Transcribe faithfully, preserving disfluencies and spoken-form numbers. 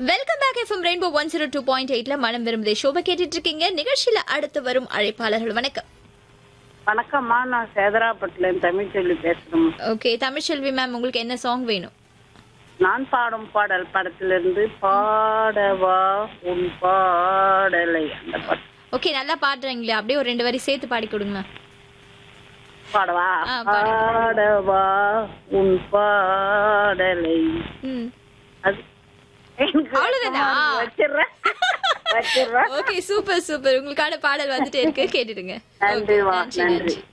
Welcome back FM rainbow one zero two point எயிட்ல மனம் விரும்புதே ஷோபா கேட்டுட்டு இருக்கீங்க. நிகழ்ச்சியில அடுத்து வரும் அழைப்பாளர்கள். வணக்கம். வணக்கம்மா, நான் சேதராப்பட்டுல தமிழ்ச்செல்வி பேசுறேன். ஓகே, தமிழ்ச்செல்வி மேம், உங்களுக்கு என்ன சாங் வேணும்? நான் பாடும் பாடல் படத்திலிருந்து பாடவா உன் பாடலை அந்த பாட்டு. ஓகே, நல்லா பாடுறீங்களா? அப்படியே ஒரு ரெண்டு வரி சேர்த்து பாடி கொடுங்க மேம். பாடவா? ஆ, பாடுங்க. பாடவா உன் பாடலை. ம், அது எனக்கு அவ்வளவுதானா? வச்சிடுறேன் வச்சிடுறேன். Okay, super super. உங்களுக்கான பாடல் வந்துட்டே இருக்கு, கேட்டுடுங்க. நன்றி, Okay, வா, நன்றி நன்றி. நன்றி.